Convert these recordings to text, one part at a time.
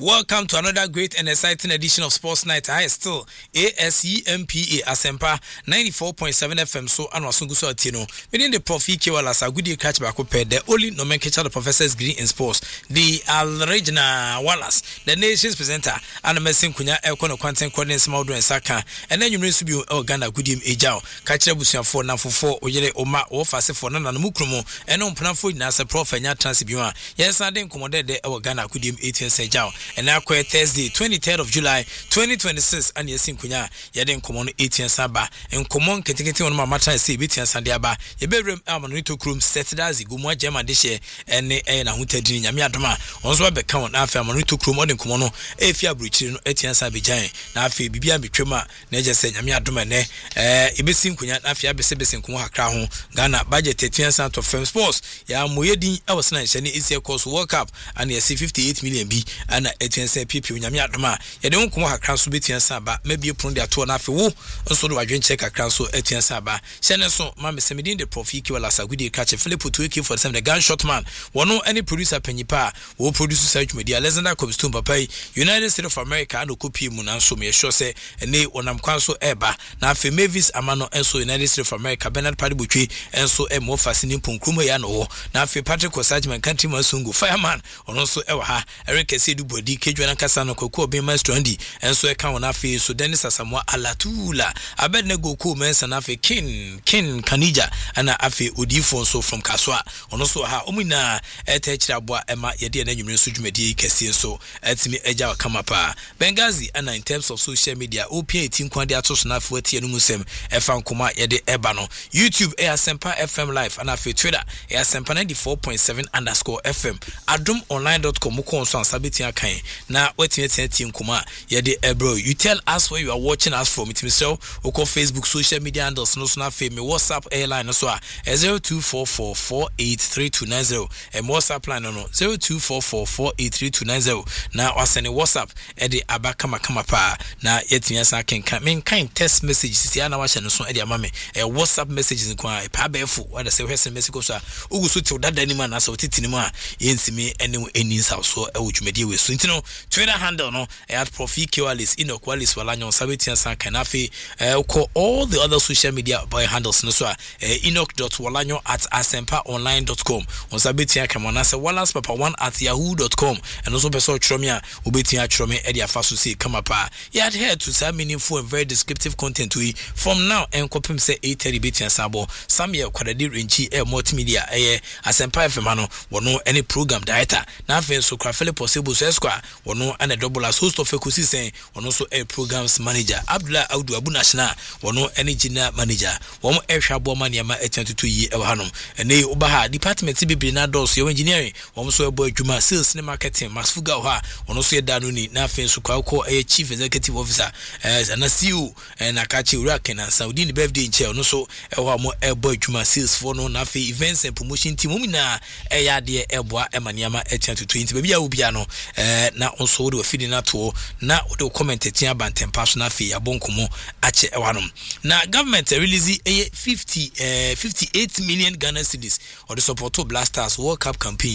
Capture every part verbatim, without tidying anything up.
Welcome to another great and exciting edition of Sports Night. I still A S E M P A Asempa ninety-four point seven F M. So and wasungu so atino. Within the Profi Kewala, a good catch back up the only nomenclature the professor's degree in sports. The Al Regina Wallace, the nation's presenter, and a messing kunya elkono content coordinates Maudo and Saka, and then you may be Uganda Goodim Ejao, catcher Busian for now for four or Yele Oma or Fase for Nana Mukrumo, and on Planford Nasa Prof and Yat Transibua. Yes, I didn't command the Uganda Goodim eighteen Sejao. And now quite Thursday, twenty-third of July, twenty twenty-six, and yes, in Kunya, Yaden Common eighteen Saba, and Common Katikati on my matter, say Bitian Sandiaba, a bedroom Almanito Crum, Setadazi, Gumwa German Dishe, and a Hunted in Yamiadama, on Swab account after Manito Crum, Modern Comono, Efia Bruchin, Etian Sabijan, Nafi, Bibia Bitrema, Naja said Yamiaduma, eh, Ibisim Kunya, Afia Besebes and Kuma Crown, Ghana, budget Etian Sant of Firm Sports, Yam Moyedi, I was nice, and it's a course World Cup, and you see fifty-eight million B, and Etian said Pipi, Yamiadama, you don't come a crown to Bitian Saba, maybe you prune their two and a half, also do I drink check a crown so Etian Saba, Senason, Mamma Semidin, the Profi Kiwala Sagudi catch a Philip Tuiki for some the gunshot man, one no any producer Pennypa, will produce search media, less than that comes to Papa, United States of America, and Okupi Munan, so me sure say, and they when I'm council Eba, now for Mavis Amano, and so United States of America, Bernard Padibuchi, and so a more fascinating Punkrumayano, now for Patrick Osajman, country Masungu, fireman, and also Ewaha, Eric Sedu Bodi, Kejuan Casano, Coco, Bima Strandi, and so a count of so Dennis Asamoah Alatula, Abednego Ku Mensanafe, Kin, Kin, Kanija, and Afe Udifon so from Kaswa, and also ha Omina, Etechabwa, Emma, Yadi, and you Sujmedi, Kessin so, Etimi Eja Kamapa, Bengazi, and in terms of social media, O P A Team Quandiatos Nafueti and Musem, Efan Kuma, Yadi Ebano, YouTube, Airsempa F M Live, and Afe Twitter, Airsempa ninety-four point seven underscore F M, adum online dot com, Mukon San Sabitia Kain, now waiting at Team Kuma, Yadi Ebro, you tell us where you are watching us from, it myself, or call Facebook, social media, and also not me WhatsApp airline as well, zero two four four four eight three two nine zero, and WhatsApp line no zero two four four four eight three two nine zero. Now I send a WhatsApp Eddie Abakama Kamapa. Now yet yes I can come in kind text messages. See I watch and so Eddie Mame a WhatsApp messages in kwa pabefu. What I say where's the message goes ugu so to that any man as so titinima yensi me any any house so e which media we so you know Twitter handle no at Profi Kiwalis in Qualis Walanyo Sabitian San Kanafi uh call all the other social media by handles no so uh, enoch dot walanyo at asempa online dot com on Sabitia Kamana say Wallace Papa one at yahoo dot com and also person Tromia Ubetia Trome Edia Fasu say come up you had heard to some meaningful and very descriptive content we from now and copim say eight thirty Betian Sabo some year Quadadi Rinchi Air Multimedia eh Asempa Femano or no any program director now so Philip possible square or no and a double as host of Ekusi saying or also a programs manager Abdullah Audu Abu Nashna or no any general manager one Aisha Boman Yama eight twenty-two year Elhanum and they Obaha department T B Binados your engineering one so a boy Juma sales and marketing Masfuga one also a Danuni Nafin Sukauko a chief executive officer as an S U and Akachi Raken and Saudi birthday in chair no so a boy Juma sales for no Nafi events and promotion team Mumina a yadia Elboa Emaniama eight twenty baby Ubiano na also do feeding at all na do comment tia bantem personal fee abonkomo ache ewanum na government release a fifty uh, fifty-eight million Ghana cedis or the support to Blasters World Cup campaign.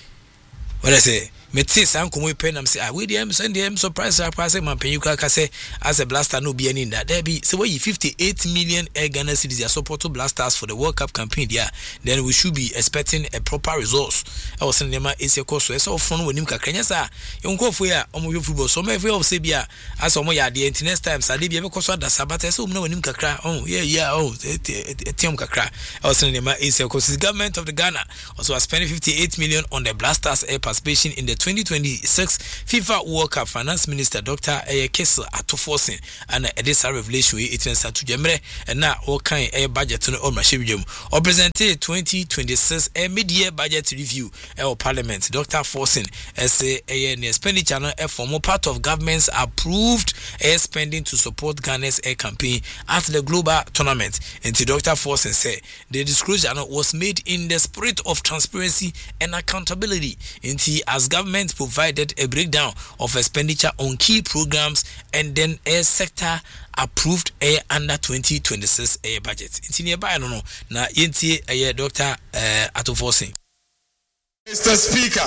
What I say Mete san komo pen am say ah we dem send dem surprise surprise man pen you ka say as a Blaster no be any in that there be say we fifty-eight million Ghana cedis are support to Blasters for the World Cup campaign there then we should be expecting a proper results. I was saying them is a course so so fun when him kakra nya sa yonko fo ya omo yo football so me of say bia as omo ya the next time sa dey be because that sabata so omo when him kakra oh yeah yeah oh team kakra. I was saying them is a course government of the Ghana also spending fifty-eight million on the Blasters air participation in the twenty twenty-six FIFA World Cup. Finance Minister Doctor Kessel Atoforsen and this revelation it went to Jemre and now all kind of budget on Mashibum or presented twenty twenty-six a mid-year budget review of Parliament. Doctor Forsen as a expenditure a formal part of government's approved air spending to support Ghana's air campaign at the global tournament. And Doctor Forsen said the disclosure was made in the spirit of transparency and accountability. Until as government provided a breakdown of expenditure on key programs and then a sector approved a under twenty twenty-six a budget. It's nearby no no na yenti a Doctor uh, Atoforsen. Mister Speaker,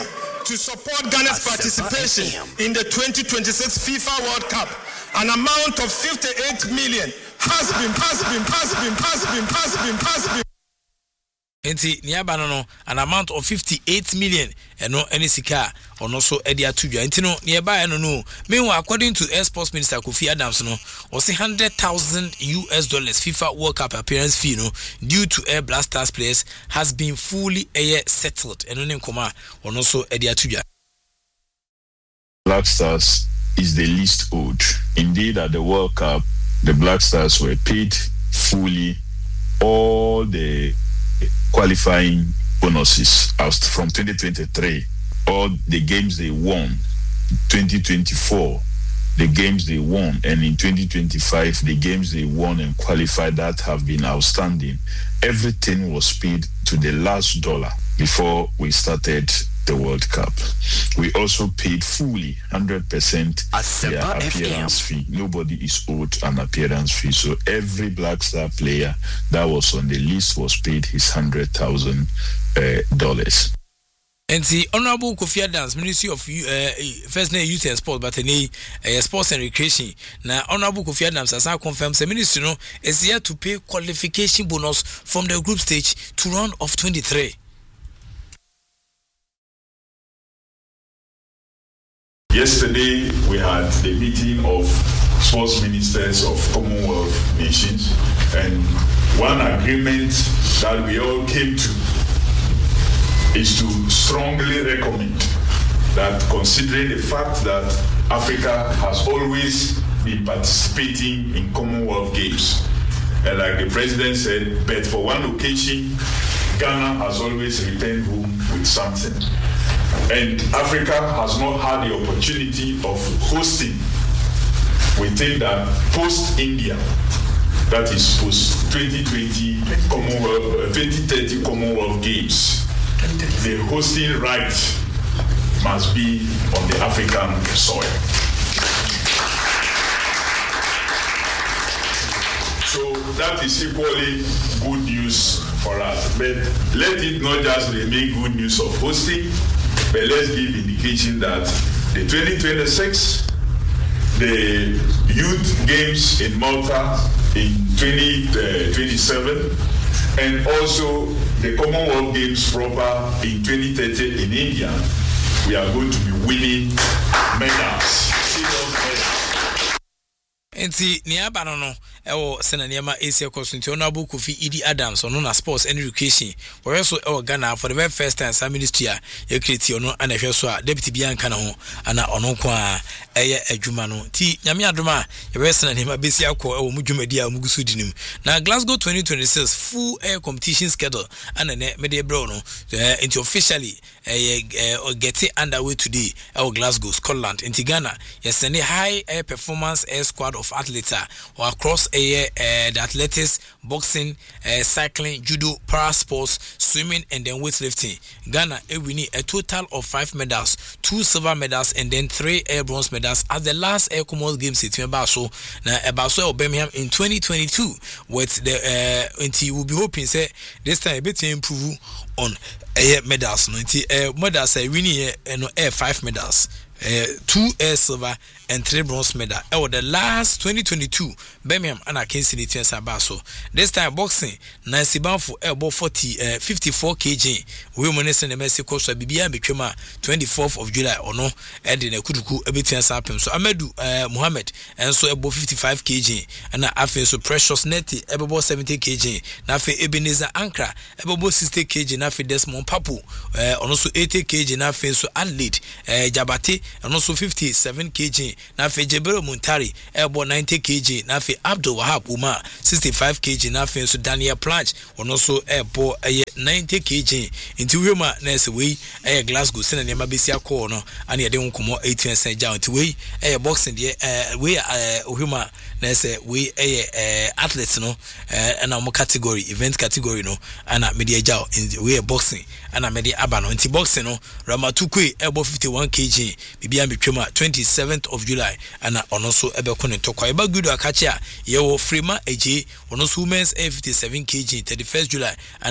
to support Ghana's participation in the twenty twenty-six FIFA World Cup. An amount of fifty-eight million has been, has been, has been, has been, has been, has been. Enti niaba no no an amount of fifty-eight million eno eni sika ono so edi atudwa enti no niaba eno no meanwhile according to Air Sports Minister Kofi Adams no was one hundred thousand U S dollars FIFA World Cup appearance fee no due to Air Blasters players has been fully air settled eno ne nkoma ono so edi atudwa. Black Stars is the least owed. Indeed, at the World Cup the Black Stars were paid fully all the qualifying bonuses as from twenty twenty-three, all the games they won, twenty twenty-four, the games they won, and in twenty twenty-five, the games they won and qualified that have been outstanding. Everything was paid to the last dollar before we started the World Cup. We also paid fully one hundred percent their appearance fee. Nobody is owed an appearance fee. So every Black Star player that was on the list was paid his one hundred thousand dollars. And the Honorable Kofi Adams, Ministry of uh, First Name Youth and Sport, but any uh, Sports and Recreation. Now, Honorable Kofi Adams has now confirmed the ministry no, is here to pay qualification bonus from the group stage to round of twenty-three. Yesterday, we had the meeting of sports ministers of Commonwealth nations, and one agreement that we all came to is to strongly recommend that, considering the fact that Africa has always been participating in Commonwealth Games, and like the president said, but for one occasion, Ghana has always returned home with something. And Africa has not had the opportunity of hosting. We think that post-India, that is post twenty twenty Commonwealth, twenty thirty Commonwealth Games, the hosting right must be on the African soil. So that is equally good news for us. But let it not just remain good news of hosting, but let's give indication that the twenty twenty-six, the Youth Games in Malta in twenty twenty-seven, and also the Commonwealth Games proper in twenty thirty in India, we are going to be winning medals. Enti niaba no no ewo sena niama Asia Constitution Honorable Kofi Idi Adams ono na sports and education we so ewo Ghana for the very first time sa ministry a ye create ono ana hwe so a deputy bianka na ho ana ono ko a eye adwuma no ti nyame adoma ye we sena niama besi akọ ewo mudwumadi a mugusu dinim na Glasgow twenty twenty-six full air competition schedule ana ne me de bro no enti officially eh get it underway today ewo Glasgow Scotland enti Ghana ye send high air performance air squad of athletes or across a uh, the athletics, boxing, uh, cycling, judo, para sports, swimming, and then weightlifting. Ghana uh, we need a total of five medals, two silver medals, and then three air bronze medals at the last Air Commonwealth Games in Baso. Now, Baso Birmingham in twenty twenty-two. With the uh, until we'll be hoping say this time a bit to improve on air medals. No, uh, medals uh, we need uh, air five medals. Uh, two air silver and three bronze medal. Oh, the last twenty twenty-two Birmingham and I can see the chance Baso. This time boxing Nancy Banfo elbow forty uh, fifty-four kilograms. Women in the Mexico so Bibia Bikema twenty-fourth of July or no and in a kuduku a bit happen. So Amedu uh, Muhammad and so above fifty-five kilograms and I feel so precious netty above seventy kilograms. Nafe Ebenezer Ankara above sixty kilograms. Nafe Desmond Papu uh, also eighty kilograms. Nafe so Adelaide uh, Jabate and also fifty-seven kilograms. Nafe Jebero Muntari elbow ninety kilograms. Nafe Abdul Wahab Umar sixty-five kilograms. Nafe so Daniel Planch and also elbow ninety kilograms. Into Wima nurse way a Glasgow send a Mabisia corner and you don't come eighteen cent down to way a boxing the uh way uh Wima nurse way a athletes no and a category event category no and a media jaw in the way boxing and a media abano anti boxing no Ramatukwe elbow fifty-one kilograms. Bibia Bikema twenty-seventh of July and also Ebekon Tokwa Eba Gudu Akacha Yewo Frima A J on also women's fifty-seven kilograms thirty-first July and Obe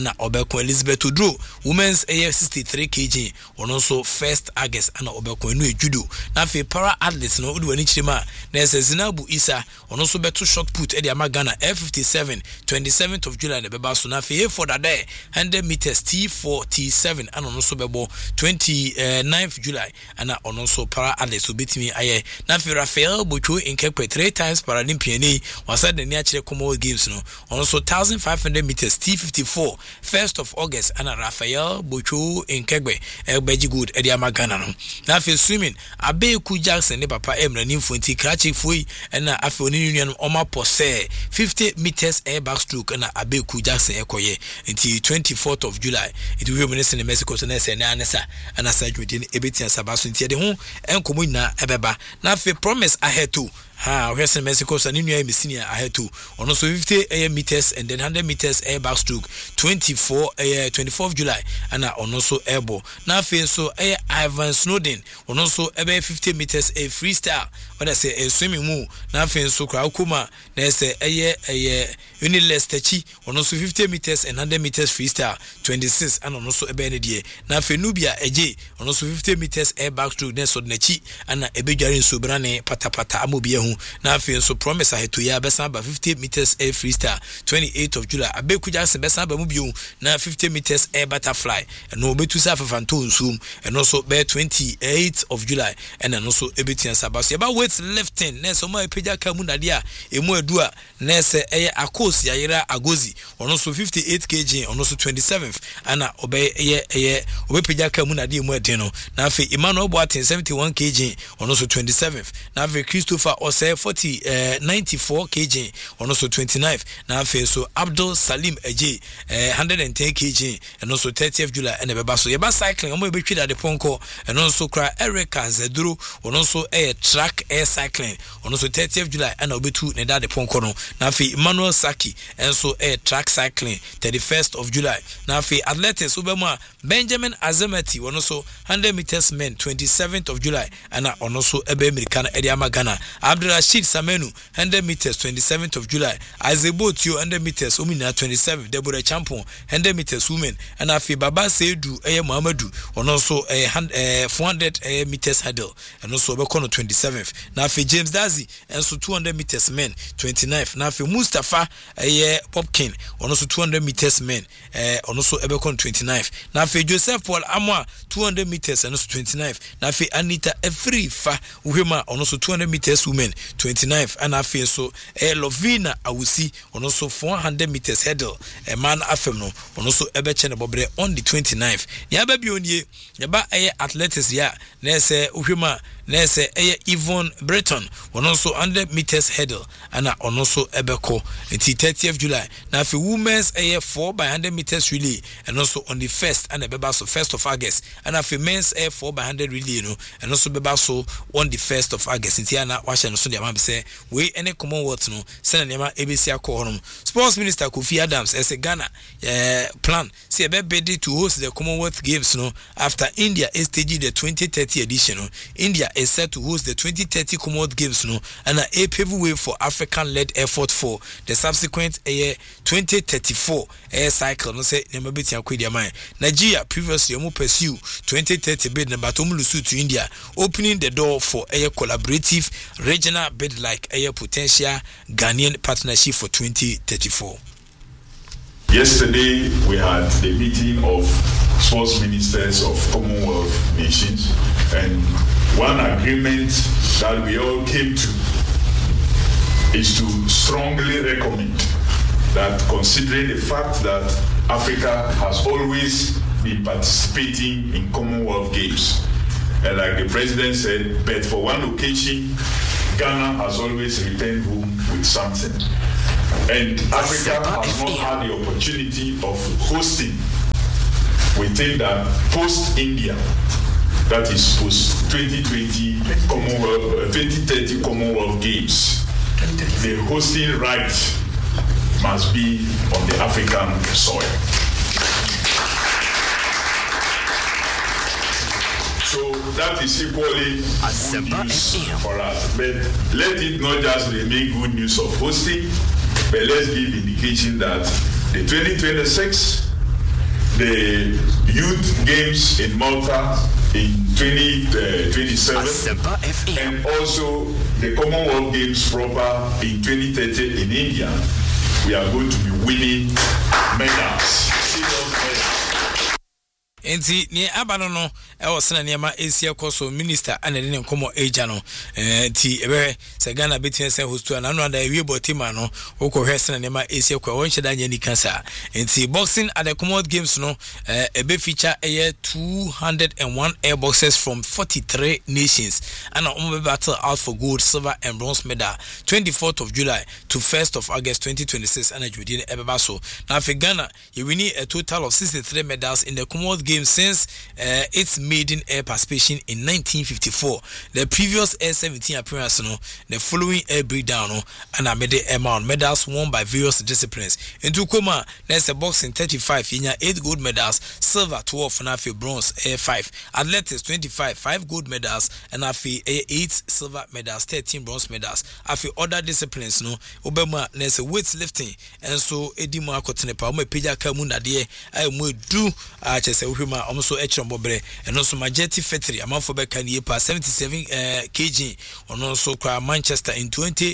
obekon Elizabeth Odro women's A F sixty-three kilograms ono nso first August ana obekon no ejudo na fe para athletes no odu ani chirima na Zinabu Isa ono nso beto shot put e de amagana F fifty-seven twenty-seventh of July na beba so na fe for that day one hundred meters T forty-seven ana ono nso bebo twenty-ninth of July ana ono nso para athletes obetimi aye na fe Rafael Bocho Nkekwe three times Paralympian ni wasa de ni a chire Commonwealth Games no ono nso fifteen hundred meters T fifty-four first of August ana Rafael Bocho Nkekwe Elbeji good e de amagana no na fe swimming Abeku Jackson ne papa Emra Nimfonti Krachi foi na afi oni nuan oma pose fifty meters air backstroke na Abeku Jackson ekoye until twenty-fourth of July it will be in Mexico so na se na anesa ana sajudi ebetia sabaso ntia de ho enkomo nyina ebeba na afi promise ahead to ha we in Mexico so ni nuan senior ahead to ono so fifty air meters and then one hundred meters air backstroke twenty-four air twenty-fourth of July ana ono so airbo na afi so air Ivan Snowden ono so ebe fifty meters air freestyle when I say a swimming mu na afi so kra ukuma na say aye aye Unilestachi ono so fifty meters and one hundred meters freestyle twenty-six and ono so ebe ne die na afi Nubia eje ono so fifty meters air backstroke na so nachi ana ebe dware so brane patapata amobi ehu na afi so promise aheto ya besa ba fifty meters air freestyle twenty-eighth of July Abeku Jackson besa ba mu bio na fifty meters air butterfly and no betu sa fafanto nsum and also be twenty-eighth of July and then also ebetian sabaso ba weight lifting na so ma epeja kamu na dia emu adua na se eye akosi ayira agozi ono so fifty-eight kilograms ono so twenty-seventh ana obe eye eye obepeja kamu na dia emu adeno na afi Emmanuel Boatin seventy-one kilograms ono so twenty-seventh na afi Christopher Ose forty ninety-four kilograms ono so twenty-ninth na afi so Abdul Salim Eje one hundred ten kilograms and also thirtieth of July and beba so yeba cycling omo be twida de ponko and also kra Erica Zeduru and also air track air cycling and also thirtieth of July and obetu ne da de ponko no na afi Emmanuel Saki and so air track cycling thirty-first of July na afi athletics obema Benjamin Azamati and also one hundred meters men twenty-seventh of July and also ebe American area Magana Abdurrashid Samenu one hundred meters twenty-seventh of July Azebotio one hundred meters omina twenty-seventh Deborah Champon one hundred meters women and afi Baba Seidu eye Muhammadu and also a four hundred meters hurdle and also obekono twenty-seventh na afi James Dazi and so two hundred meters men twenty-ninth na afi Mustafa eye Popkin and also two hundred meters men and also obekono twenty-ninth na afi Joseph Paul Amwa two hundred meters and also twenty-ninth na afi Anita Efrifa Uhema and also two hundred meters women twenty-ninth and afi so eh Lovina Awusi and also four hundred meters hurdle a man afem no and also ebe chene bobre on the twenty-ninth ya ba bi onie ya ba eh athletics ya na se Uhema na se eh Yvonne Breton and also one hundred meters hurdle and also ebeko until thirtieth of July na afi women's eh four by one hundred meters relay and also on the first and beba so first of August and afi men's eh four by one hundred relay no and also beba so on the first of August until na wa no so de am say we any Commonwealth no se na ma ebesi akọ Sports Minister Kofi Adams as a Ghana uh, plan say be ready to host the Commonwealth Games no after India is staging the twenty thirty edition no India is set to host the twenty thirty Commonwealth Games no and a pave way for African led effort for the subsequent year twenty thirty-four air cycle no say never beti akwedi man Nigeria previously omo pursue twenty thirty bid number to mulusu to India opening the door for a collaborative regional bid like a potential Ghanaian partnership for twenty thirty-four. Yesterday we had the meeting of sports ministers of Commonwealth nations, and one agreement that we all came to is to strongly recommend that, considering the fact that Africa has always been participating in Commonwealth Games, and like the president said, but for one occasion Ghana has always returned home with something. And Africa has not had the opportunity of hosting. We think that post-India, that is post twenty twenty Commonwealth, twenty thirty Commonwealth Games, the hosting right must be on the African soil. So that is equally good news for us. But let it not just remain good news of hosting, but let's give indication that the twenty twenty-six the Youth Games in Malta in twenty twenty-seven, and also the Commonwealth Games proper in twenty thirty in India. We are going to be winning medals. Enti ni abano no e wo sena niema Asia koso minister anede ne nkomo eja no enti ebe se Ghana betin se hostu na no ada ewie botima no woko hwe sena niema Asia kwa won cheda nya ni kansa enti boxing at the Commonwealth Games no ebe feature eye two hundred one air boxers from forty-three nations and um be battle out for gold, silver and bronze medal twenty-fourth of July to first of August twenty twenty-six and Judi ebe so na for Ghana you win a total of sixty-three medals in the Commonwealth Games since uh, its maiden air participation in nineteen fifty-four. The previous Air seventeen appearance, no, the following air breakdown, no, and I made the amount medals won by various disciplines. In Tukuma, there's a boxing thirty-five, in eight gold medals, silver twelve, and I feel bronze air five. Athletics twenty-five, five gold medals, and I feel eight silver medals, thirteen bronze medals. I feel other disciplines, no, Obama, there's a weightlifting, and so Eddie Marco Tenepa, my Pija Kamuna, dear, I will do, I just say, also Echon Bobre, and also Majeti Fetri, a month for Becan year past seventy-seven kilograms, and also Cry Manchester in twenty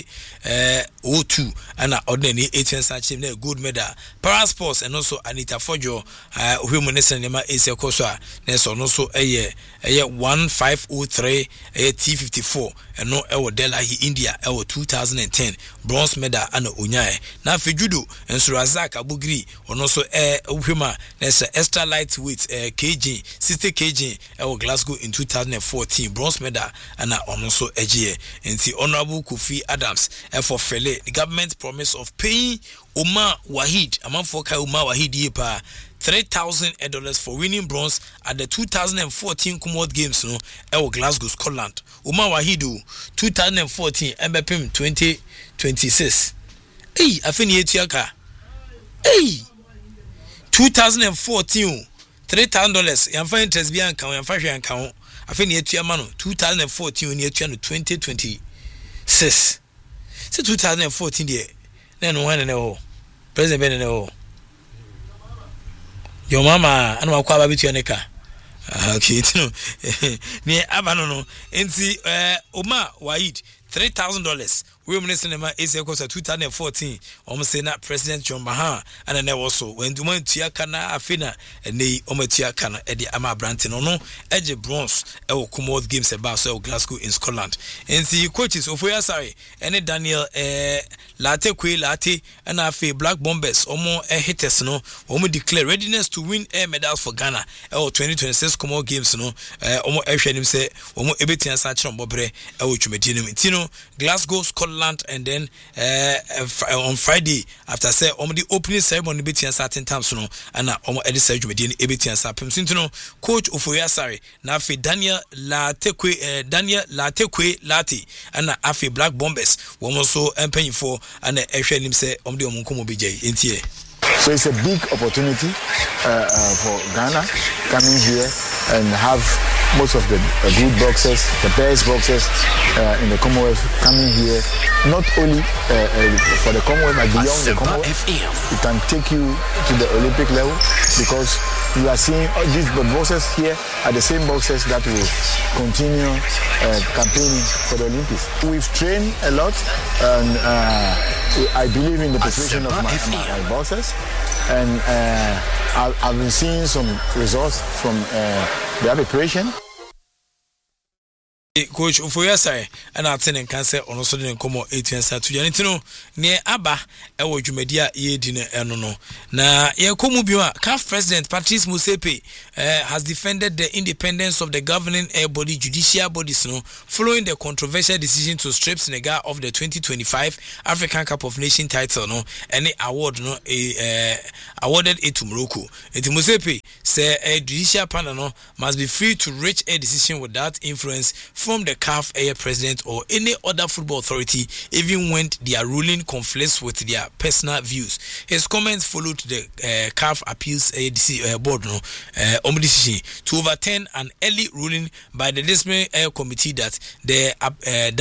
oh two, and ordinary eighteen Sanchez, good medal. Parasports, and also Anita Fojo, Human Nema Asia Kosa, Nelson also a year, a year one five oh three, a T fifty-four, and no Ewo Dela India, Ewo two thousand ten, bronze medal, and Unyae. Now for judo, and Surazak Abugri, and also a Uhima, there's an extra lightweight. Uh, kg sixty kilograms at Glasgow in two thousand fourteen, bronze medal, and also a G A. And the Honorable Kofi Adams uh, for Fele, the government promise of paying Omar Wahid, a man for Omar Wahid Yepa, three thousand dollars for winning bronze at the two thousand fourteen Commonwealth Games, no, at Glasgow, Scotland. Omar Wahidu, two thousand fourteen, M B P M twenty twenty-six. Hey, I think Yetiaka. Hey, two thousand fourteen. Three thousand dollars. Yam find interest be account. Yam find share account. I think near to mano. Two thousand fourteen near to twenty twenty six. So two thousand fourteen there. Then one and all. President Ben and all. Your mama and my kwaba bitu yaneka. Okay, you know. Near abano no. Enti uh Omar Wahid three thousand dollars. We minister nema Asia Kosa two thousand fourteen. Almost say na President John Mahama and then also when the man Tiakana Afina and they Ometiakana Eddie Ama Branton no edge bronze e Commonwealth Games about so Glasgow in Scotland. And the coaches of where sorry any Daniel eh Latte Kwe Latte and Afi Black Bombers omo eh hitters no omo declare readiness to win air medals for Ghana eh twenty twenty-six Commonwealth Games no eh omo ehwe nim say omo ebetia sa chiro bobre eh twumedi nim tino Glasgow Scotland. And then uh, on Friday, after say on the opening ceremony, between certain times, no, and on the surgery, between certain times, Coach Ofoya Sari, now for Daniel Latekwe, Daniel Latekwe Lati, and Afi Black Bombers, one also paying for and a him say on the Omunkumo B J in here. So it's a big opportunity uh, uh, for Ghana coming here and have most of the uh, good boxers, the best boxers uh, in the Commonwealth coming here, not only uh, uh, for the Commonwealth but beyond the Commonwealth. It can take you to the Olympic level because you are seeing all these boxers here are the same boxers that will continue uh, campaigning for the Olympics. We've trained a lot and uh, I believe in the preparation of my, my, my boxers. And uh, I've, I've been seeing some results from uh, their preparation. Coach Ofoya Sari and our tenant cancer on also didn't come out eighteen to Janitino near Abba, Ewo Jumedia ye dinner and no. Na Yakomubia, C A F President Patrice Musepe uh, has defended the independence of the governing air body judicial bodies no, following the controversial decision to strip Senegal of the twenty twenty-five African Cup of Nations title no, any award no a uh, awarded it to Morocco. And Musepe say a judicial panel no, must be free to reach a decision without influence from the C A F air president or any other football authority, even when their ruling conflicts with their personal views. His comments followed the uh, C A F appeals uh, board no, uh, um, decision to overturn an early ruling by the disciplinary air committee that the uh, that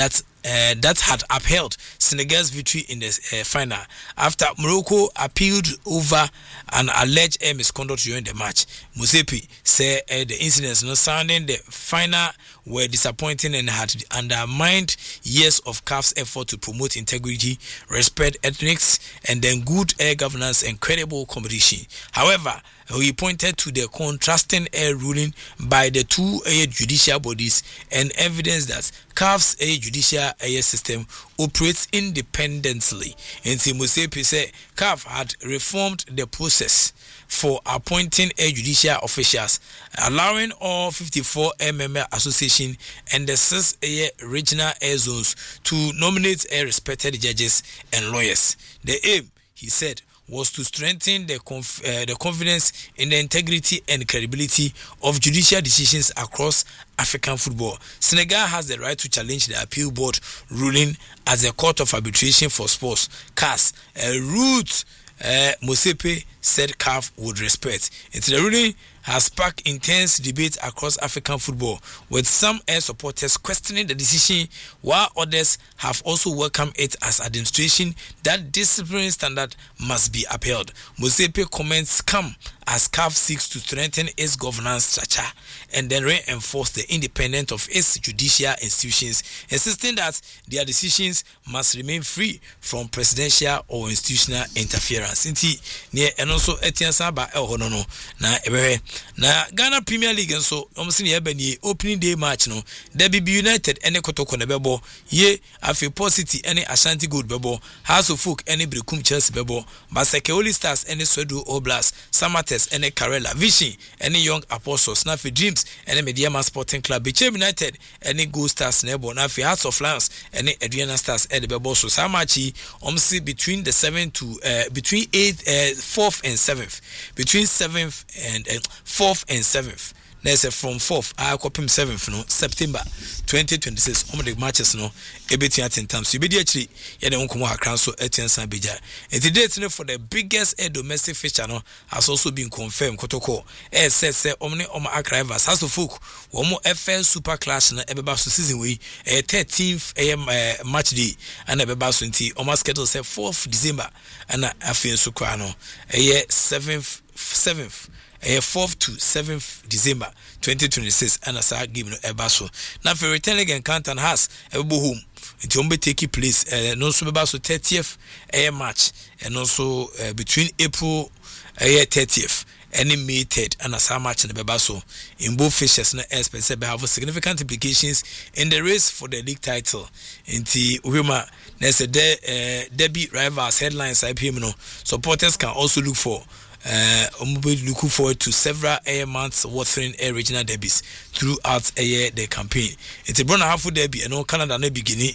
uh, that had upheld Senegal's victory in the uh, final after Morocco appealed over an alleged air misconduct during the match. Musepe said uh, the incidents no sounding the final were disappointing and had undermined years of C A F's effort to promote integrity, respect ethics, and then good air governance and credible competition. However, he pointed to the contrasting air ruling by the two air judicial bodies and evidence that C A F's air judicial air system operates independently. And Musepe said C A F had reformed the process for appointing air judicial officials, allowing all fifty-four M M L association and the six air regional air zones to nominate air respected judges and lawyers. The aim, he said, was to strengthen the, conf- uh, the confidence in the integrity and credibility of judicial decisions across African football. Senegal has the right to challenge the appeal board ruling as a court of arbitration for sports, C A S, a route uh, Musepe said C A F would respect. Into the ruling has sparked intense debate across African football, with some air supporters questioning the decision, while others have also welcomed it as a demonstration that disciplinary standard must be upheld. Musepe comments come as C A F seeks to strengthen its governance structure and then reinforce the independence of its judicial institutions, insisting that their decisions must remain free from presidential or institutional interference. Inti near and also etiansa ba el honono na ebe na Ghana Premier League nso omsi ne ebani opening day match no Derby United ene Kotoko ne bebo ye afi City ene Ashanti Gold bebo House of Folk ene Brekum Chelsea bebo Baseke Holy Stars ene Swedo Oblast Samates ene Karela Vision ene Young Apostles na fi Dreams ene Mediama Sporting Club Bechem United ene Gold Stars nebo na fi Hearts of Lions ene Adriana Stars ene bebo so samachi omsi between the seventh to uh, between eighth uh, fourth and seventh between seventh and uh, fourth and seventh. There's a from fourth I copy seventh no September twenty twenty-six on the matches no ebeti at ten times you be actually ya de nkomo akran so etensan beja and the date no for the biggest air domestic fixture no has also been confirmed Kotoko air says say omni om akrivers has of folk omo F L Super Clash na ebeba so season we eh thirteenth am uh, match day and ebeba so nti omo schedule say fourth December and afin so kwa no eh seventh seventh a fourth to seventh December twenty twenty-six and as I give no ebaso now for returning encounter has a home it won't take place uh, no so bebaso thirtieth a match and also uh, between April uh, thirtieth any May third and as how much in the bebaso in both fishes na expensive have significant implications in the race for the league title in the Uhima there's a de, uh, Derby rivals headlines I P M no supporters can also look for Uh, I'm looking forward to several air months watering air regional derbies throughout a year the campaign. It's a brown half derby and all Canada no beginning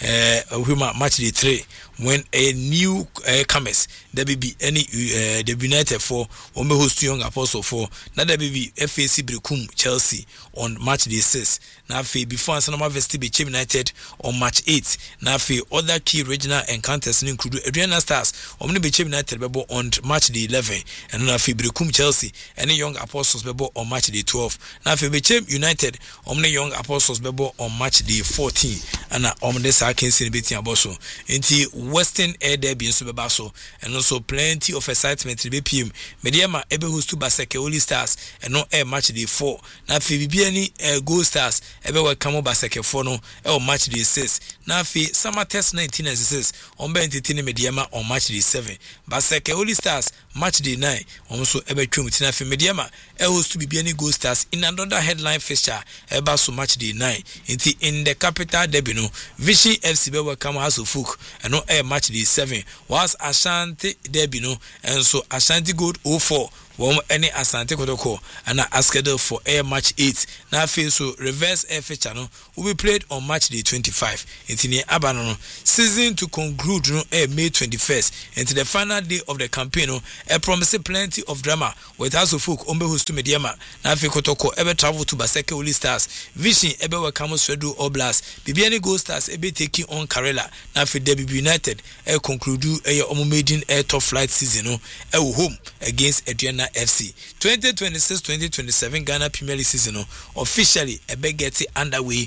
uh match day three when a new uh, comers there be any uh, the United for when we host Young Apostle for now there be F A C Brekum Chelsea on match day six. Now before Sanoma Vesti be United on match eight. Now other key regional encounters include Adriana Stars on be United on match day eleven. And now fi Brekum Chelsea any Young Apostles bebo on match day twelve. Now fi Bechem United omne Young Apostles bebo on match day fourteen. And now omne sa kensi beti aboso. Inti Western Air Derby nso beba so and also plenty of excitement be P M. Mediama ebe host to Baseke Holy Stars and no air match day four. Now fi bibiani uh, Gold Stars ebe welcome Baseke four no on match day six. Now fi Summer Test nineteen ninety-six on be entertaining Mediama on match day seven. Baseke Holy Stars match day nine. Also ebe twum tina fi Mediama e host to bibiani Gold Stars in another headline fixture eba so match day nine. Inti in the capital derby no Vision F C be welcome House of Folk and no air match day seven was Ashanti derby no and so Ashanti Gold oh four one any Asante Kotoko and a schedule for air match eight. Now feel so reverse air feature no will be played on match day twenty-five. Into the Abano season to conclude no air May twenty-first. Into the final day of the campaign no a promise plenty of drama with House of Folk ombe host to Mediama. Now feel Kotoko ever travel to Baseke Holy Stars. Vision ever welcome Swedo Oblast. Bibiani Gold Stars ever taking on Karela. Now feel Derby United air conclude a omumedin air top flight season no air home against Adriana F C. twenty twenty-six twenty twenty-seven Ghana Premier League season no, officially a big get underway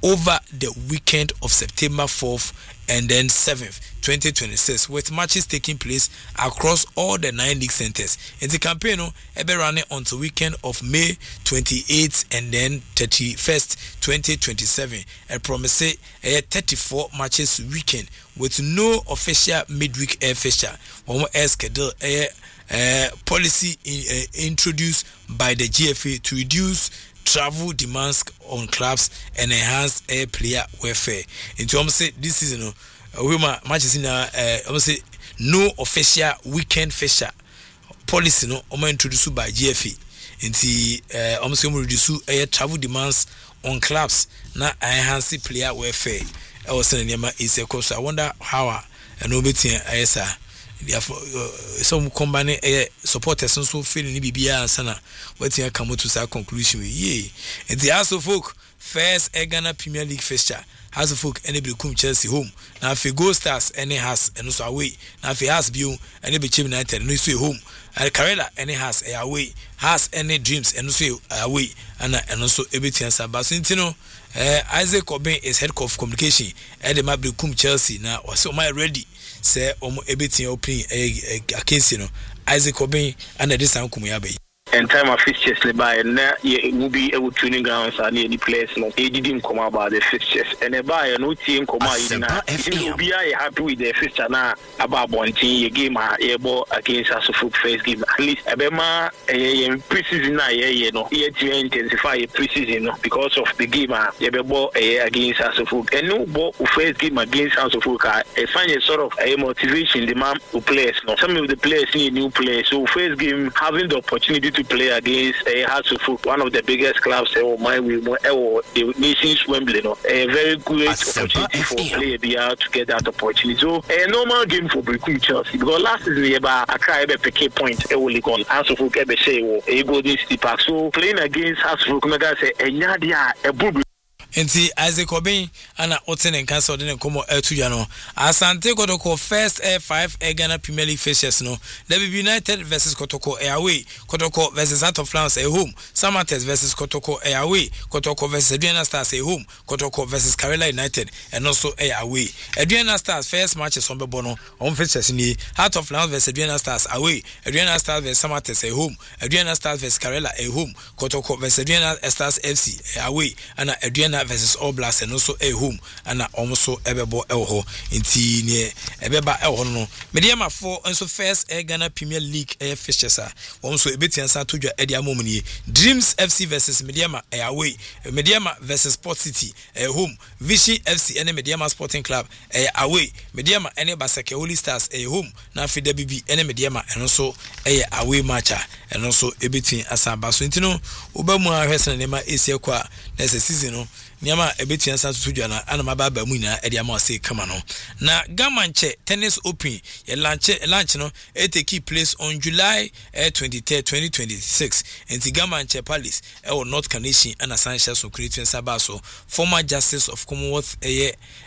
over the weekend of September fourth and then seventh, twenty twenty-six, with matches taking place across all the nine league centers. In the campaign, no, ebe running until weekend of May twenty-eighth and then thirty-first, twenty twenty-seven. A promise a thirty-four matches weekend with no official midweek air fixture. One air schedule a uh, policy in, uh, introduced by the G F A to reduce travel demands on clubs and enhance air player welfare. In terms of this season, we matches in uh, I say no official weekend fixture policy no um, introduced by G F A. Inti uh, almost reduce air travel demands on clubs na enhance player welfare. I was saying is a course. I wonder how and obeti ayesa. Therefore, some combine supporters also feeling Bibia and Sana. What you come to that conclusion with ye. And the House of Folk first Ghana Premier League fixture. House of Folk anybody come Chelsea home. Now if you go Stars any has and also away. Now if you has Bill and be Chim United and also home. And Karela any has away. Has any dreams and also away. And and also everything else. But you know, Isaac Cobain is head of communication. And the Mabri come Chelsea now. So my ready. Say omo ebetin open against you know Isaac Cobain and this time kumuyabe and time of fixtures by na ye will be able to training grounds and any place no he didn't come about the fixtures and a buy no team come out you be happy with the fixture na about one team game a ball against us of first game at least ebema a pre-season na ye no ye to intensify a pre-season no because of the game a ye ball against us of and no ball first game against us of a find a sort of a motivation demand to players no some of the players need new players so first game having the opportunity to play against a uh, Hearts, one of the biggest clubs uh, my we uh, the nation's Wembley no a very good opportunity for player be out to get that opportunity so a normal game for Brekum Chelsea because last season we about a cry be pick point e will go Hearts of Folk be say wo e go this Park so playing against Hearts of Folk mega say enya dia e bubu Enti Isaac Cobain ana Oten and Council didn't come out to Jano. Asante Kotoko first Air five Air Ghana Premier League fixtures no. W United versus Kotoko away. Kotoko versus Out of France a home. Samates versus Kotoko away. Kotoko versus Adriana Stars a home. Kotoko versus Karela United and also away. Adriana Stars first matches on Bono on fixtures in the Out of France versus Adriana Stars away. Adriana Stars versus Samates a home. Adriana Stars versus Karela a home. Kotoko versus Adriana Stars F C away and Adriana versus All Blacks and also a home and also ebebo elho inti ne ebeba elho no mediama for also first Air Ghana Premier League air fixtures are also ebetian sa to dwa edi amomni Dreams F C versus Mediama away Mediama versus Sport City a home Vision F C and Mediama Sporting Club away Mediama and Basake Holy Stars a home na fi W B and Mediama and also a away match and also ebetian asaba so intino obamu ahwese na nema esi kwa next season no Niama ebetian sa tutu na ana mababa mu ina edi ama say kama no na Gamanche Tennis Open ye launch launch no it take place on July twenty-third twenty twenty-six in the Gamanche Palace e wo North Canadian and Assange so creating Sabaso former Justice of Commonwealth eh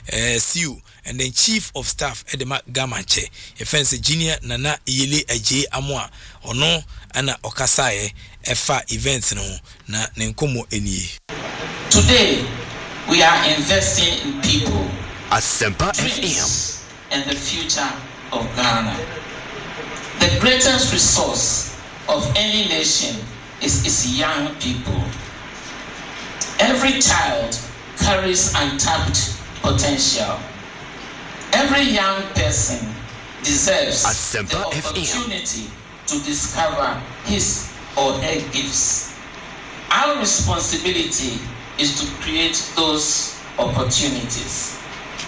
C U and then Chief of Staff Edema Gamanche e fence Junior Nana Yele Aje Amoa ono ana okasaye efa events no na nenkomo eni. Today we are investing in people, Asempa F M, and the future of Ghana. The greatest resource of any nation is its young people. Every child carries untapped potential. Every young person deserves Asempa the opportunity to discover his or her gifts. Our responsibility is to create those opportunities.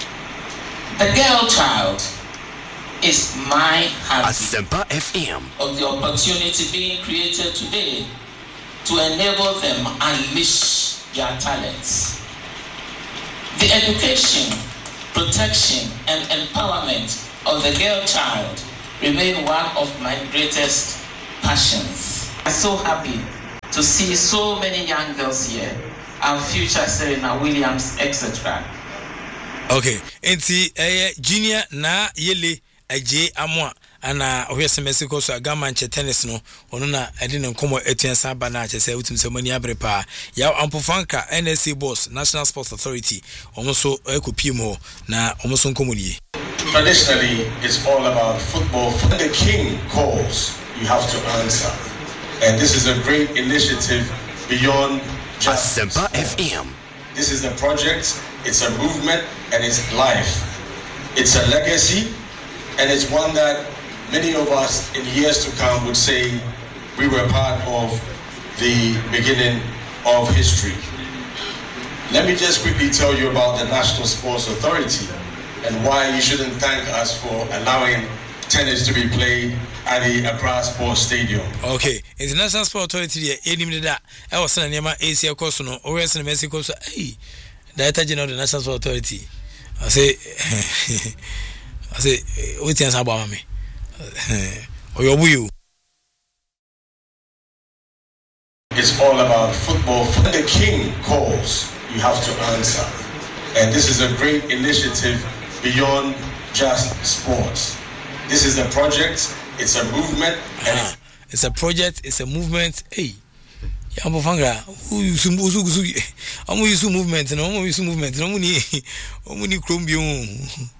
The girl child is my habit Asempa F M of the opportunity being created today to enable them unleash their talents. The education, protection, and empowerment of the girl child remain one of my greatest passions. I'm so happy to see so many young girls here. Our future Serena Williams, et cetera. Okay, enti eh Junior na Yele Aje Amoa ana ohwe Mexico so agama nche tennis no ono na ede ne nkomo etuensa ba na che se utum se mani abre pa ya ampofanka N S A boss National Sports Authority omo so ekopiem ho na omo so nkomo nie. Traditionally, it's all about football. When the king calls, you have to answer. And this is a great initiative beyond just Asempa F M. This is a project, it's a movement, and it's life. It's a legacy, and it's one that many of us in years to come would say we were part of the beginning of history. Let me just quickly tell you about the National Sports Authority and why you shouldn't thank us for allowing tennis to be played at the Accra Sports Stadium. Okay, International Sports Authority there enim da e was na nema A C course no o wes na Mexico so hey Director General of the National Sports Authority I say I say what you about me oyobuyu. It's all about football. When the king calls, you have to answer. And this is a great initiative beyond just sports. This is a project, it's a movement. And uh-huh. It's a project, it's a movement. Hey, Yambofanga, who you some I'm use movement, and I'm use movement, no money, only Chrombium.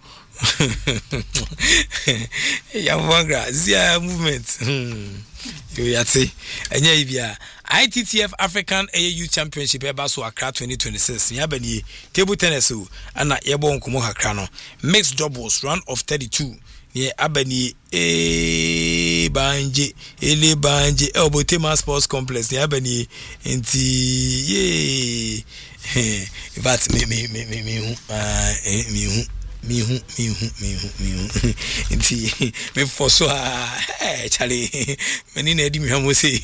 Yambofanga, Zia movement. You yati, and yeah, I T T F African A U Championship Ebaso Accra twenty twenty-six. Yabani table tennis and na yebon kumoha krano. Mixed doubles round of thirty-two. Ye abani e banje ele banje elbow tema sports complex. Ye abani enti ye. But me me me me me uh me me hu me hu me hu me hu nti me for so eh chale meni na edi me hamo se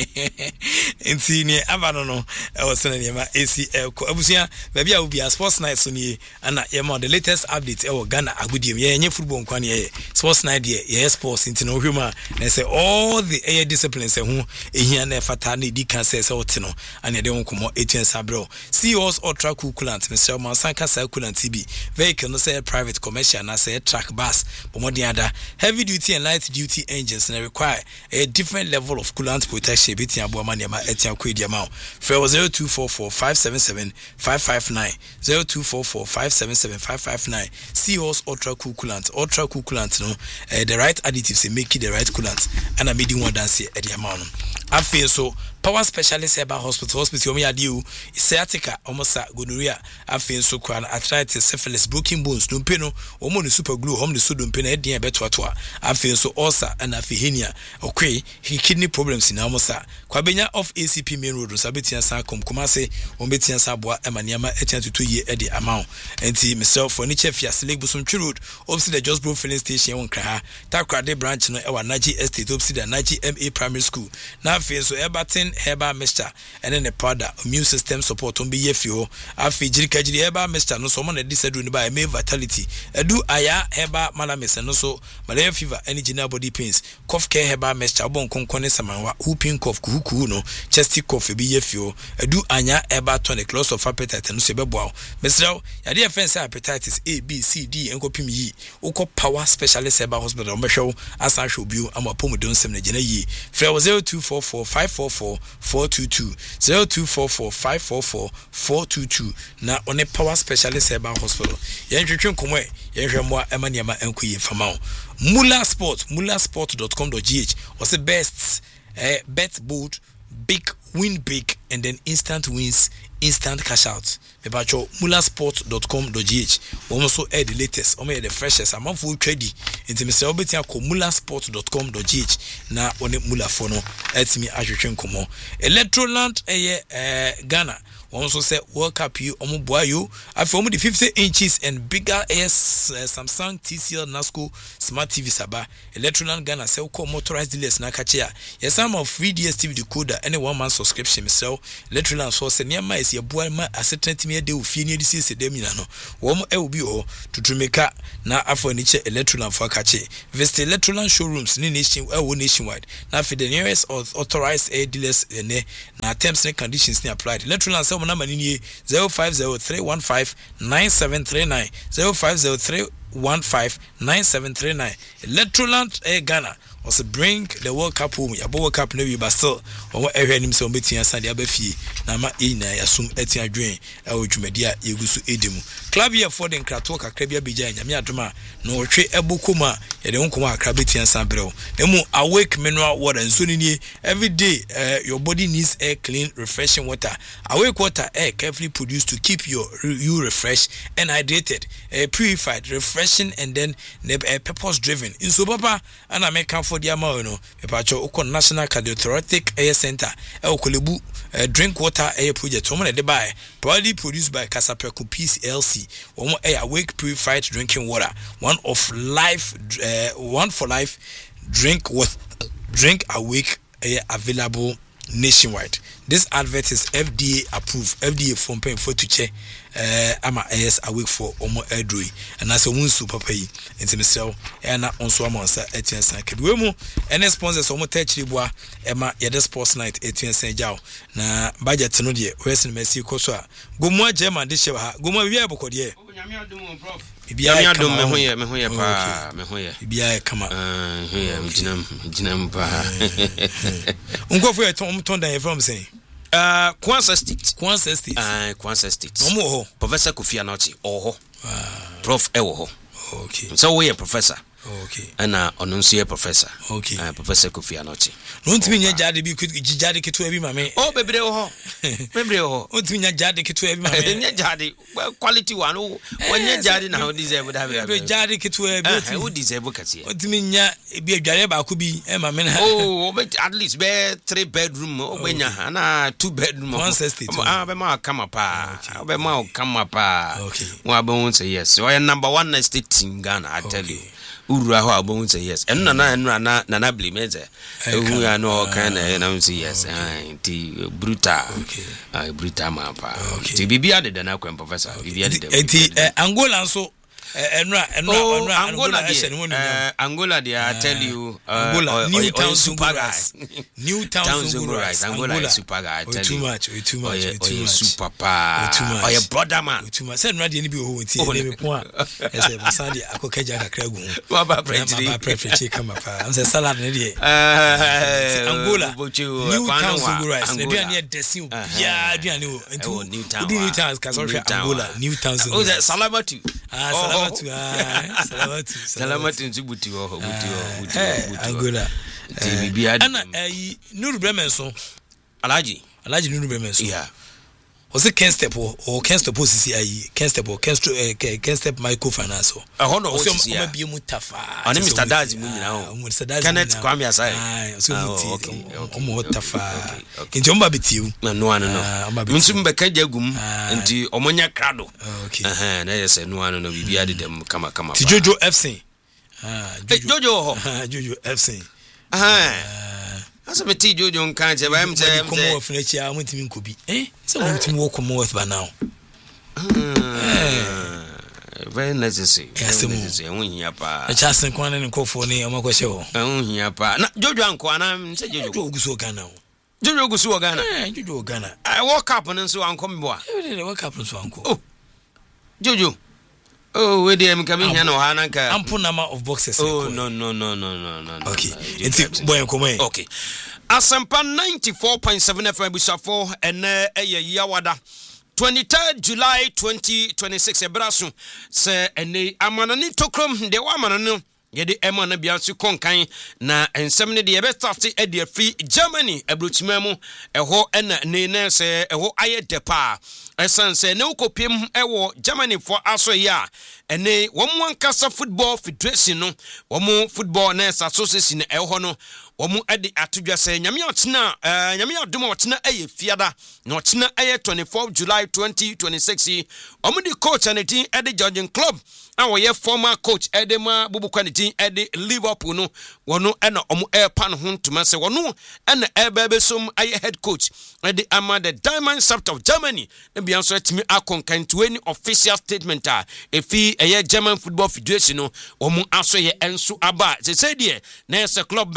nti ne abano no e was na ne ma A C L ko abusia ba bia obi sports night so ni ana ye ma the latest update e wo Ghana agudiem ye nye football nkwan ye sports night ye ye sports nti no hwema na say all the air disciplines e hu ehia na fata na edi kan say say wote no ana de wonkomo etuen sabro Seahorse ultra cool coolant Mister Mansanka sa coolant T B vehicle no say private commercial na say track bus but more than other heavy duty and light duty engines and require a different level of coolant protection between abo maniama etia kwedi amount for zero two four four five seven seven five five nine zero two four four five seven seven five five nine Seahorse ultra cool coolant ultra cool coolant no uh, the right additives say make it the right coolant and I made one dance at the amount I feel so Power Specialist Herbal Hospital Hospital omi adiu sciatica omosa gonorrhea afin so kwan arthritis syphilis broken bones dompe no omo ne super glue hom ne so dompe na edin ebetoato afin so ulcer and afihenia okay kidney problems na omosa kwabenya of A C P main road sabetia san komkoma se ombetia san boa emaniama etia tutu ye e de amount enti myself furniture fias lake busum road opposite the Just Bro filling station won kra takrade branch no e wa Naji estate opposite the Naji M A primary school na afin so ebatin Herbal Mixture and then the powder immune system support on be yefio afi jirika jiri Herbal Mixture no so mo na disedu ni ba me vitality edu aya Herbal Malamis no so malaria fever any general body pains cough care Herbal Mixture bon konkone samanwa whooping cough kuku no chesty cough be yefio edu anya Herbal tonic loss of appetite no se beboa mesraw yade offense hepatitis A B C D enkopim yi ukọ Power Specialist Herbal Hospital o mehwe asan hwe obi amapom don sem na gena yi frɛ zero two four four five four four four two two zero two four four five four four four two two na one Power Specialist Herbal Hospital yen twetwe nkomo e yen hwe mo emaniama enkoyi fama o Mula Sport mula sport dot com dot g h was the best eh, bet bold big win big and then instant wins instant cash out mebacho mula sport dot com dot g h we also add the latest we the freshest amount for trade into Mister Obetia ko mula sport dot com dot g h na one mula for no etimi ahwehwe nkomo Electroland eye eh, Ghana we also say World Cup you omo boa you afi omo the fifty inches and bigger as uh, Samsung T C L Nasco smart T V saba Electroland Ghana say ko motorized dealers na kache ya yes some of free D S T V decoder any one month subscription so Electroland so say near is your boy ma assistant me de ofie ne disi se dem na no wo mo e obi ho tutumeka na afọ ni che Electroland for kache visit Electroland showrooms ni nation e wo nationwide na for the nearest authorized air dealers ne na terms and conditions ni applied Electroland say mo na mani ni zero five zero three one five nine seven three nine zero five zero three one five nine seven three nine. Electroland eh, Ghana was bring the World Cup home. Ya World Cup no be Basel. Omo ehwe nim se obetia sande abafie na ma e na yasum etia dwen e odwumadia yegusu edimu. Club here for the Krato kakra bia beja nyame adoma na otwe ebokoma ye de nkoma akra betia sanbreo. Nemu awake mineral water nso ni every day uh, your body needs air, clean, refreshing water. Awake water air carefully produced to keep your you refreshed and hydrated, uh, purified, refreshing and then uh, purpose driven. In so papa ana make for the amount no pepacho uko National Cardiothoracic Air Center e okolebu uh, drink water air project omo na de buy proudly produced by Kasapeku P C L C. Omo air awake purified drinking water, one of life uh, one for life drink with drink awake air available nationwide. This advert is F D A approved. F D A from paying for to check uh ama as awake for omo edroi and as a wunsu papa yi enti mesel e na onso amonsa etiensan kedwe mu ene sponsors omo touch liboa e ma ye the sports night etiensan jaw na budget no de west mercy koso a gomu agema de hye ha gomu wi e bokode e nyame adom prof nyame adom me ho ye me ho ye pa me ho ye bia kama eh he ye ginam ginam pa unko e ton ton dan from saying Uh, Kwanzaa State. Kwanzaa State. Uh, Kwanzaa State. Omo ho. Professor Kofi Anokye. Oho. Ah. Prof Ewo ho. Okay. So we are professor. Okay. And uh, onunsie professor. Okay. Uh, Professor Kofi Anokye. Nontimi nya jade bi jade keto abi mame. Oh bebre ho. Bebre ho. Nontimi nya jade keto abi mame. Nya jade quality one. Wanya jade na ho deserve da be. Be jade keto abi. Eh, who deserve kase. Nontimi nya bi adware ba ko bi e mame na. Oh, at least be three bedroom obenya na two bedroom. Ah, be ma come pa. Be ma come pa. Okay. Wa be won say yes. So number one state in Ghana, I tell you. Uru aho abon say yes enu na enu na na na blimeze ehu ya no kan na na say yes anti brutal okay brutal mapa ti bibia de na kwem professor bibia de enti Angola nso enra enra enra Angola de Angola de I tell you Angola new town super guys new town super guys Angola is super guy I tell you too much too much too much super pa oh your brother man too much say enra de ni bi ho nti e me po a ese basadi akokaja kakra gu baba preference baba preference kama pa am say salad ne de Angola new town super guys ne bia ne desin bia bia ne o nti new town ka so Angola new town oh salamatu ah salamatu ah salamatu salamatu nzubuti ho buti ho buti ho Angola T V ana eh Nuru Bremenso Alaji Alaji Nuru Bremenso yeah was it Ken Step or Ken Step O C C I Ken Step or Ken Ken Step Microfinance a hono O C C I be mu tafa ani Mister Dazi mu nyina ho Mister Dazi Kenneth Kwame Asai ah so mu ti o mo tafa nti omba betiu na no ano no nsum be ka jagum nti omonya krado eh na yese no ano no bibia de dem kama kama ti Jojo F C ah Jojo ho Jojo F C ah asa meti Jojo nkan je ba em je komo of na chia mutimi nkobi eh se mo mutimi wo komo of ba now very necessary yes necessary won hia pa a cha sen kwan ne nkofo ne o makose ho won hia pa na Jojo anko ana se Jojo oguso Ghana ho Jojo oguso Ghana eh Jojo Ghana I woke up and so anko mbo a eh woke up so anko oh Jojo oh we dey am coming here no hananka ample number of boxes oh no no no no no no okay it's boy komo okay Asempa ninety-four point seven F M Busafo ene eye yawada twenty-third July twenty twenty-six ebraso se ene amanani tokrom de wa amanano yede emana biansu konkan na ensem ne de ye bestart e de fi Germany ebrochimamu eho ena ne ne se eho aye depa esanse ne ukopiem ewo Germany for aso ya ene womu ankasa football federation no womu football nurse association eho no womu ade atodwa se nyame otena nyame adom otena eye fiada na otena eye twenty-fourth July twenty twenty-six womu di coach anetin ede Georgian club awo ye former coach Edema Bubu Kwanitin ede Liverpool no wono ena omu airpan ho ntuma se wono ena ebebe som aye head coach ede ama the Diamond Scepter of Germany e bia so atimi akonkan to any official statement a efi eye German Football Federation no omu aso ye enso aba se se de na se club Benghazi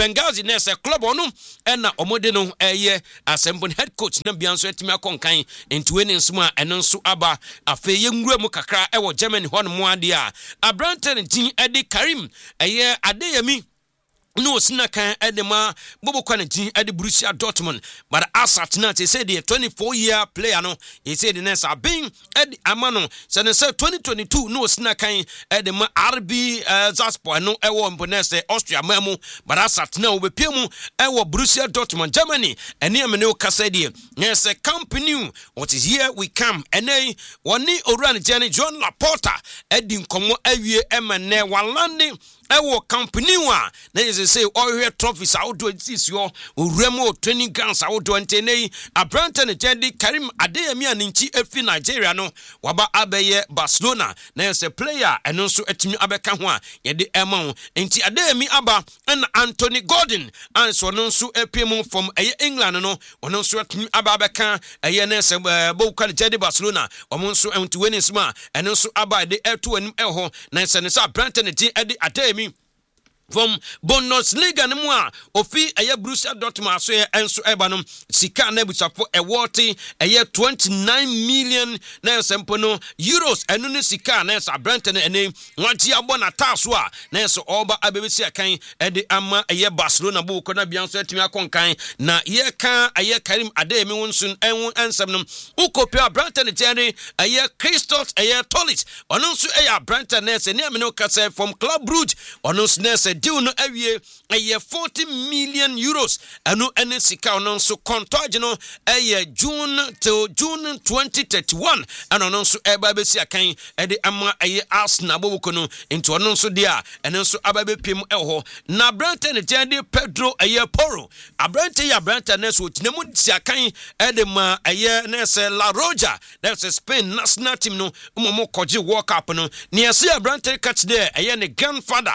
nese club ono ena omode no eye asembon head coach na bia nso etimi akonkan enti eni nso a eno nso aba afe ye nwura mu kakra e wo Germany hon mo ade a Abrante tin edi Karim eye Adeyemi no sina kan edema bobo kwana jin edi Borussia Dortmund but asat na te say the twenty-four year player no he said the next abin edi amano so ne say twenty twenty-two no sina kan edema R B uh, Salzburg no ewo mbonese Austria mamu but asat na obepemu ewo Borussia Dortmund Germany eni amene o kasa die ne say company what is here we come eni woni oran jeni John Laporta edi nkomo awie emene walande ewo company wa na is say all trophies out do this your remo training grounds out do antene Abrante ne Jendi Karim Adeyemi aninchi efi Nigeria no waba abeye Barcelona na is a player eno nso etimi abeka ho a ye de ema enti Adeyemi aba na Anthony Gordon anso no nso epiem from eye England no ono nso etimi aba abeka eye na se bo kwale Jendi Barcelona omo nso enti wenisma eno nso aba de eto anim eho na se ne sa Abrante ne Jendi Adeyemi from Bundesliga no mu a ofi eye Borussia Dortmund so enso eba no sika na busafo e worth eye twenty-nine million na sempo no euros enu ne sika na so Abrante ne ene wagi abona taso a na so oba abebesi akan e de ama eye Barcelona bo ko na bia so atimi akonkan na ye kan eye Karim Adeyemi wonsun enwo ensem no ukopi Abrante ne tiare eye Christos eye Tolis ono nso eye Abrante ne se ne amene kasa from Club Brugge ono nso ne se deal no awie eye forty million euros anu ene sika ono nso contract no eye June till June twenty thirty-one and ono nso eba besi akan e de ama eye Arsenal boboko no into ono nso dia ene nso ababe pem eho na Abrante ne tiade Pedro eye Porro Abrante ya Abrante ne so tinemu si akan e de ma eye ne se La Roja that's a Spain national team no umomo koje World Cup no ne ese Abrante catch there eye ne grandfather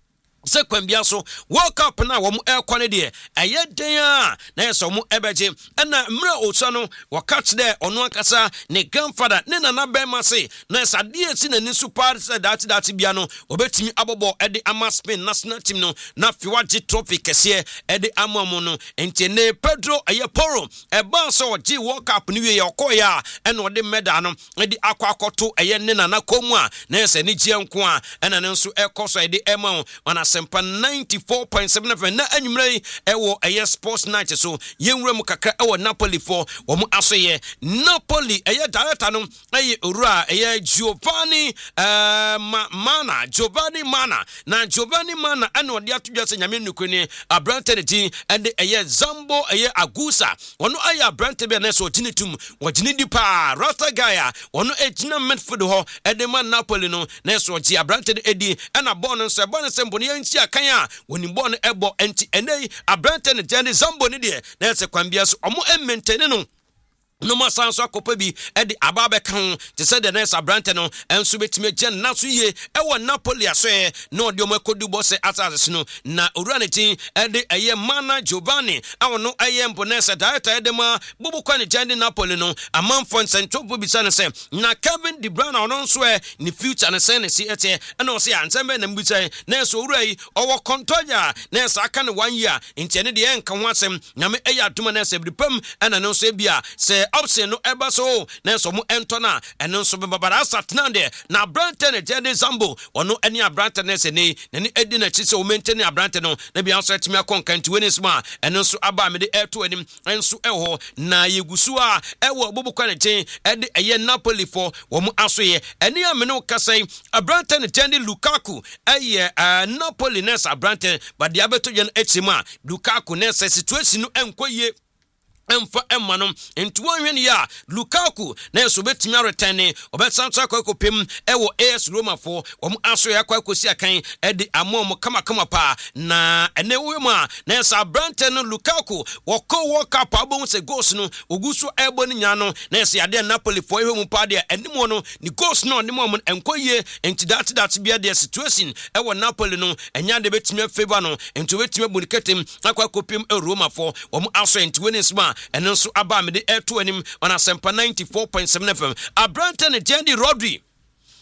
se kwambia so World Cup na wo mu ekwane de eye den a na yeso mu ebeje na mra osa no wo catch there ono akasa ne grandfather ne nana bema se na sade esi na ni super that that bia no obetimi abobo e de ama Spain national team no na fiwaji trophy kese e de ama mu no enti ne Pedro eye Porro e ba so gi World Cup ni we yokoya e na de medal no e de akwa akoto eye ne nana komu a na yesa ni gie nko a e na nso ekoso e de ema ona Sempa ninety-four point seven F M na anwumre ewo eye sports night so yenwura mu kakra ewo Napoli for wo mu asoye Napoli eye director no eye owura eye Giovanni uh, Ma, Mana Giovanni Mana na Giovanni Mana ana odi atodwa se nyame nukuni Abrante de and eye Zambo eye Agusa wono eye Abrante be na so tinitum wogini dipa Rasta Gaya wono ejina midfield ho edema Napoli no na so gi Abrante de edi ana ball no se ball no se mboni yanchi akan a woni ball no ebo enti enei Abrante ne Jendi Zambo ne de na se kwambia so omo maintain no no ma sanso akopa bi e de ababe kan te se de nesa Abrante no enso betime gen na so ye e wo Napoli aso e no de omo kodu bo se asase no na oraneti e de eye Mana Giovanni awo no eye mbonesa director e de ma bubu kwani Jendi Napoli no amanfo nsentopo bi sane se na Kevin De Bruyne ono nso e ni future ne se ne si ete e no se ansembe na mbutai na so orai owo kontonya na se aka ne one year ntene de enka ho asem nyame eye aduma na se bripam ana no so bia se option no eba so na so mu ento na eno nso be babara satna de na Abrante ne Jendi Zambo ono eni Abrante ne se ne ne edi na chi se o maintain Abrante no na bia so etimi akonkan ti weni sma eno nso aba me de eto anim enso eho na yegusu a ewo bobukwa ne chen edi eye Napoli for wo mu asoye eni amene kasai Abrante ne Jendi Lukaku eye uh, Napoli ne Abrante but dia beto yen etima Lukaku ne situation no enkoye emfa emmanom enti wonhwe ya Lukaku na so betimi aretane obesanso akokopem ewo A S Roma for om aso ya kwakosi akan edi amom kama kama pa na ene wema na sa Abrante no Lukaku woko woka pa abon se goals no oguso ebo ni nya no na se ade Napoli for ehwe mu pa de enimo no ni goals no enimo mo enkoye enti that that bia de situation ewo Napoli no enya de betimi favor no enti betimi boniketem akwakopem e Roma for om aso enti wenisma and also aba me de air to anim on a Sempa ninety-four point seven F M. Abrante ne Jendi Rodri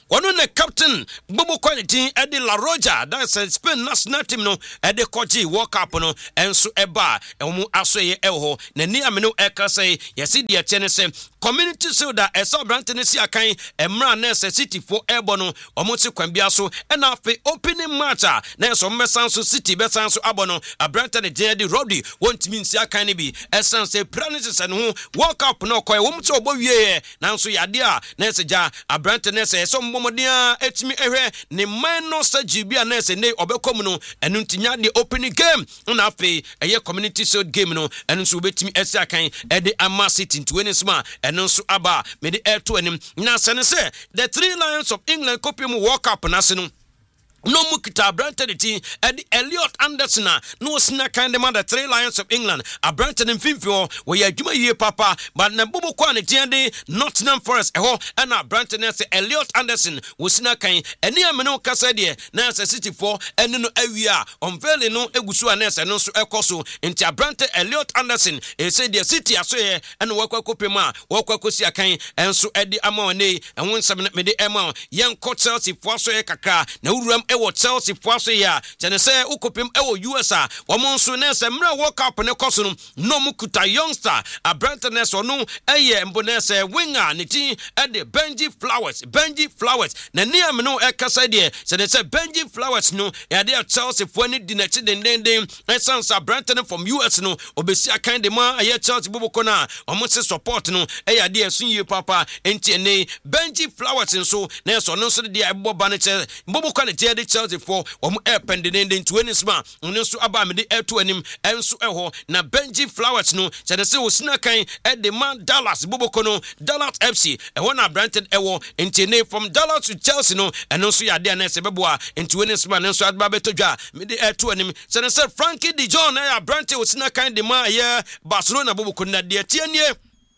one on the captain Bobo quality Eddie La Roja, that's a Spain national team no Eddie Koji walk up no and so eba and asoye elho Nani amino eka say yesi dia chenese community so that a sub brand tenesi akan emra nurse city for ebono omote kwambia so and afi opening match na so mesanso city besanso abono a brand ten de Roddy won't mean si akan bi esan say pranises and who walk up no koy wom to obowie na so yade a na se ja a brand ten say so momodia etimi ehwe ne man no sa gibia na se ne obekom no enu ntinya de opening game na afi eye community so game no enu so betimi esi akan e de ama city twenty sma enu so aba me de air to anim na sene say the three lions of England kopium walk up na se no no mukita brantenity and Elliot Anderson no snack kind of the three lions of England a Branton and Finfio where you juma ye papa but na bubu kwani tiende Nottingham Forest eho and a Branton as Elliot Anderson was snack kind and near meno kasa de na city for and no area on vele no egusu anes and no so ekoso into a Branton Elliot Anderson e say the city asoye and work kopema work kosi akan and so edi amone and won some me de ema yan Chelsea for so kakra na uram ewo Chelsea fwaso ya chene se ukopim ewo U S A womonso ne se mra World Cup ne koso no no mukuta youngster a Brentness ono eye mbonese winger ne ti e de Benji Flowers Benji Flowers na nia me no e kasa de chene se Benji Flowers no ya de Chelsea fo ni di na chi den den den essence Brentness from U S no obesi akan de ma aye Chelsea boboko na omonse support no e ya de asunye papa enti ne Benji Flowers nso na so no so de ebo ba ne che boboko ne de Chelsea for um air pending twenty sma no so aba me de air to anim enso eho na Benji Flowers no chede se osina kan e de man Dallas boboko no Dallas F C eho na Brentford ewo intene from Dallas to Chelsea no eno so yade na se beboa twenty sma no so adba betodwa me de air to anim chede se Frankie de Jong na Brentford osina kan de man ye Barcelona boboko na de tianie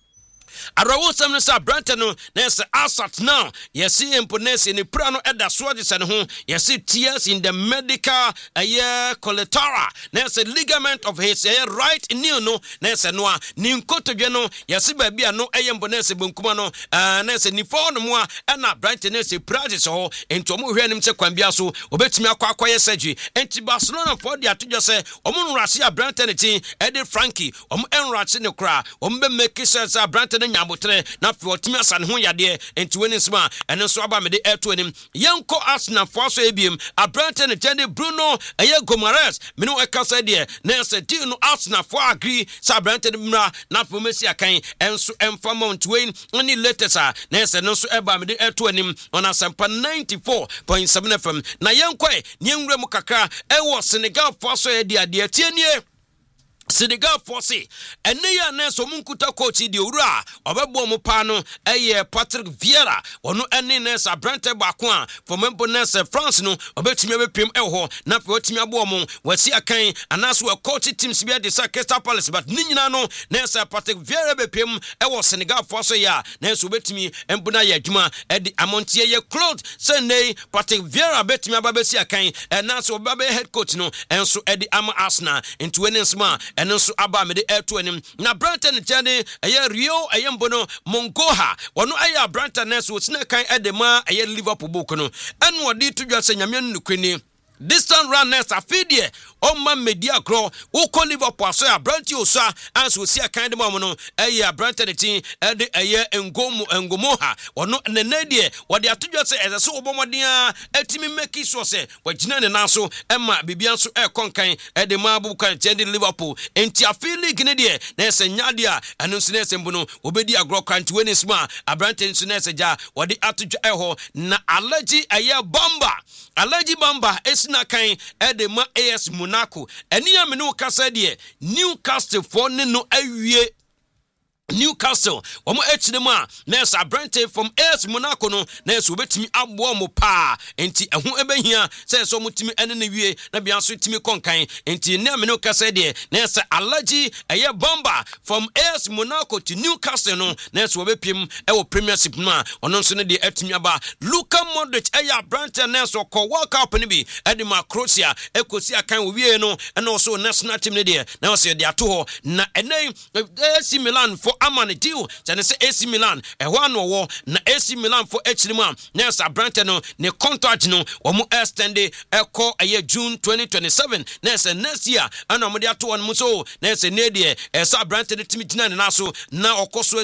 Arawo samne sa Branton no na se asat now yes see imponese ni prano eda swadi san ho yes tears in the medical aye collateral na se ligament of his aye right knee no na se no ni nkotodwe no yes ba bia no aye imponese bonkuma no na se ni fo no mo a na Branton na se practice ho ento mo hwe anim se kwan bia so obetimi akwa akoye surgery enti Barcelona for dia to just say omo nrase a Branton ti ede Frankie omo enrase ne kra omo be make sense a Branton nyabotre na fe otimi asan ho yade enti woni sma eno so aba me de eto anim yenko Arsenal for so ebiem a Branton Jenny Bruno eye Gomares me no ekasa de na se di no Arsenal for agree sa Branton mra na for mesi akan enso emfa mount wayne oni latest a na se no so eba me de eto anim on Asempa ninety-four point seven F M na yenko e nyenwura mu kakra e wo Senegal for so e dia de tienie Senegal force ene ya na so munkuta coach di owura obebo mo pa no eye Patrick Vieira wono ene na sa Brentford baako a for member na sa France no obetumi abepem eho na fe otumi abo mo wasi akan anaso a coach teams bia de sa Crystal Palace but ni nyina no na sa Patrick Vieira bepem ewo Senegal force ya na so obetumi embuna ya adwuma e di amontie ye cloth Sunday Patrick Vieira betumi ababesi akan na so obabe head coach no enso e di ama Arsenal into winning sma eno so aba me de eto anim na Branton Jane eye Rio eye Mbono Mongoha wono eye Branton ness wo sina kan edema eye Liverpool book no eno odi to dwa se nyame nukweni distant runners afidie o ma media grow o ko Liverpool so ya Branton osa anso si akan de mo no eye Branton tin e de eye Ngomo Ngomoha wono nenadie wo de atodwa se eze so obomoden atimi make sure se wagina ne nanso ema bibia so e konkan e de ma bu kan tende Liverpool enti afili gine de na se nyade a anu se na se mbuno obedi agro kan twenty sma Branton so na se ja wo de atodwa e ho na allergy eye bomba allergy bomba esina kan e de ma A S Monaco eni ya me no kasa de Newcastle for ne no awie Newcastle omo echidem a nesa Brentford from A S Monaco no nesa obetimi abo mo pa enti ehu ebehia se so mutimi ene ne wie na bia so timi konkan enti ne me no kasa de nesa allergy eye bomber from A S Monaco to Newcastle no nesa obepiem e wo Premiership no a ono nso ne de atimi aba Luka Modric eye Brentford nesa ko World Cup ne bi e de ma Croatia ekosi akan wo wie no ene so national team ne de na so de ato ho na ene A C Milan for ama ne deal sɛ ne sɛ A C Milan ɛhɔ ano wɔ na A C Milan for akyiri mu a na ɛsɛ abrante no ne contract no wɔn extend ɛkɔ ɛyɛ June twenty twenty-seven na ɛsɛ next year ana wɔn de ato wɔn mu so na ɛsɛ ne deɛ ɛsɛ abrante no timi gyina ne nan so na ɔkɔ so